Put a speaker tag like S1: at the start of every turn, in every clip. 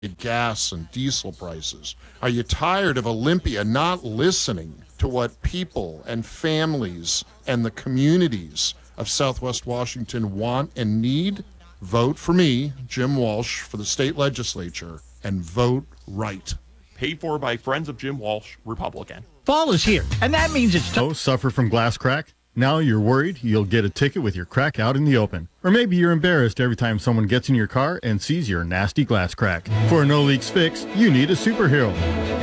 S1: gas and diesel prices? Are you tired of Olympia not listening to what people and families and the communities of Southwest Washington want and need? Vote for me, Jim Walsh, for the state legislature, and vote right.
S2: Paid for by Friends of Jim Walsh, Republican.
S3: Fall is here, and that means it's time.
S4: Suffer from glass crack? Now you're worried you'll get a ticket with your crack out in the open. Or maybe you're embarrassed every time someone gets in your car and sees your nasty glass crack. For a no-leaks fix, you need a superhero.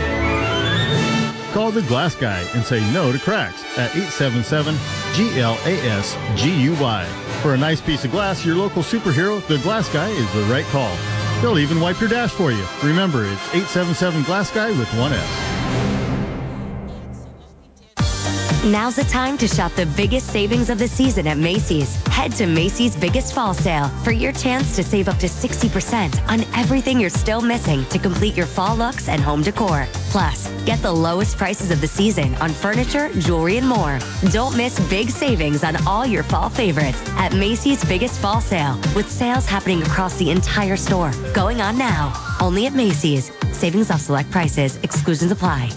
S4: Call the Glass Guy and say no to cracks at 877-GLASGUY. For a nice piece of glass, your local superhero, the Glass Guy, is the right call. They'll even wipe your dash for you. Remember, it's 877-GLASS-GUY with one S.
S5: Now's the time to shop the biggest savings of the season at Macy's. Head to Macy's Biggest Fall Sale for your chance to save up to 60% on everything you're still missing to complete your fall looks and home decor. Plus, get the lowest prices of the season on furniture, jewelry, and more. Don't miss big savings on all your fall favorites at Macy's Biggest Fall Sale, with sales happening across the entire store. Going on now. Only at Macy's. Savings off select prices. Exclusions apply.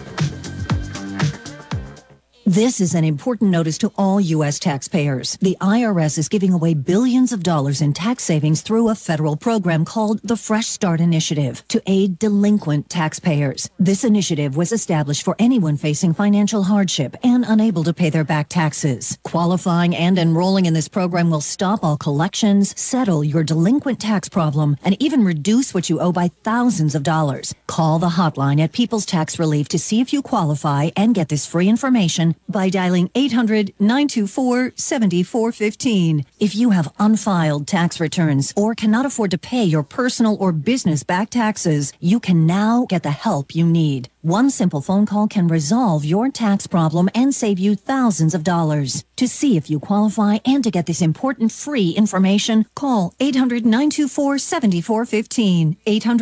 S6: This is an important notice to all U.S. taxpayers. The IRS is giving away billions of dollars in tax savings through a federal program called the Fresh Start Initiative to aid delinquent taxpayers. This initiative was established for anyone facing financial hardship and unable to pay their back taxes. Qualifying and enrolling in this program will stop all collections, settle your delinquent tax problem, and even reduce what you owe by thousands of dollars. Call the hotline at People's Tax Relief to see if you qualify and get this free information by dialing 800-924-7415. If you have unfiled tax returns or cannot afford to pay your personal or business back taxes, you can now get the help you need. One simple phone call can resolve your tax problem and save you thousands of dollars. To see if you qualify and to get this important free information, call 800-924-7415.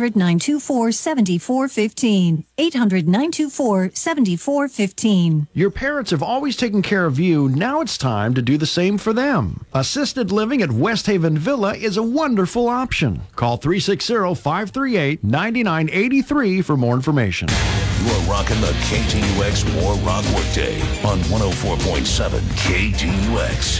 S6: 800-924-7415. 800-924-7415.
S3: Your parents have always taken care of you. Now it's time to do the same for them. Assisted living at West Haven Villa is a wonderful option. Call 360-538-9983 for more information.
S7: You are rocking the KTUX More Rock Workday on 104.7 KTUX.